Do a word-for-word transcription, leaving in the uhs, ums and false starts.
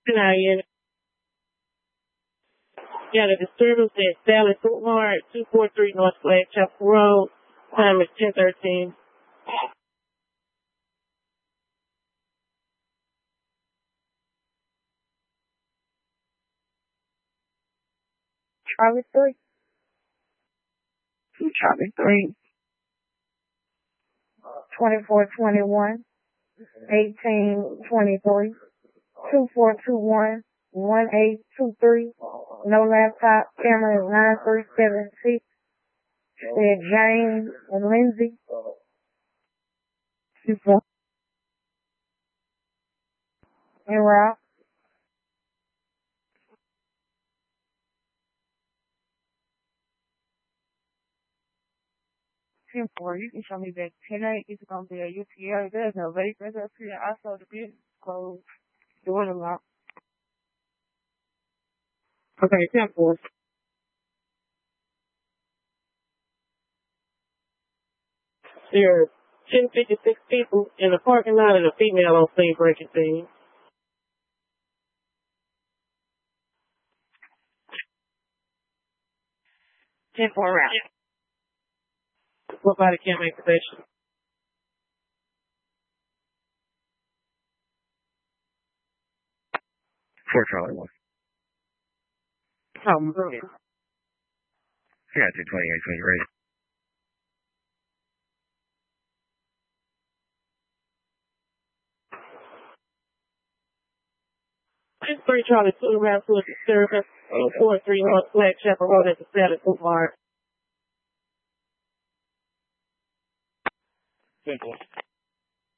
Now, you got a disturbance at Sally Food Mart, two forty-three North Flagstaff Road. Time is ten thirteen. Charlie three. Charlie three. twenty-four twenty-one, eighteen twenty-three, two four two one, one eight two three. No laptop. Camera is nine three seven six. Said James and Lindsay. Two four. And Ralph. ten four. You can show me that tonight. It's going to be a U P L. There's no vapors up here. Also, the business closed. Doors are locked. Okay, ten four. There are ten fifty-six people in the parking lot and a female on scene breaking things. ten four round. What body cam activation? Four Charlie one. Oh, brilliant. I got two twenty-eight when you're ready. It's three Charlie two around to a disturbance on four three North Flagstaff Road at the Sally Food Mart. Simple.